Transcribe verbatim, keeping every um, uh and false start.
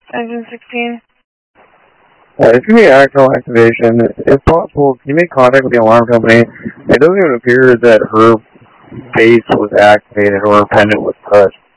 Engine sixteen. Uh, it's going to be actual activation. If possible, can you make contact with the alarm company? It doesn't even appear that her base was activated or her pendant was touched.